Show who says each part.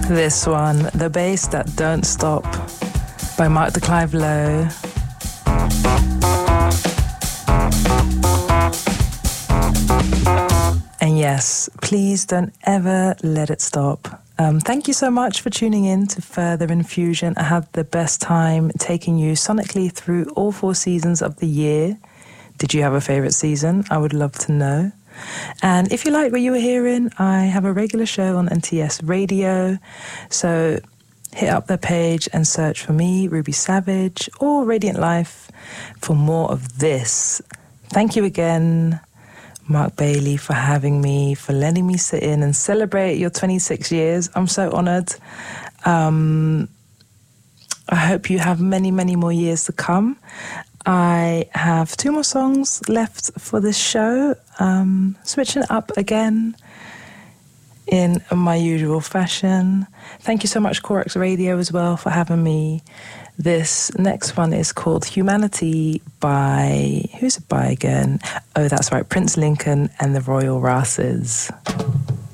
Speaker 1: This one, The Bass That Don't Stop by Mark de Clive Lowe. And yes, please don't ever let it stop. Thank you so much for tuning in to Further Infusion. I had the best time taking you sonically through all 4 seasons of the year. Did you have a favourite season? I would love to know. And if you like what you were hearing, I have a regular show on NTS Radio. So hit up their page and search for me, Ruby Savage, or Radiant Life for more of this. Thank you again, Mark Bailey, for having me, for letting me sit in and celebrate your 26 years. I'm so honoured. I hope you have many, many more years to come. I have 2 more songs left for this show. Switching it up again in my usual fashion. Thank you so much, Corex Radio, as well, for having me. This next one is called Humanity by... Who's it by again? Oh, that's right, Prince Lincoln and the Royal Races.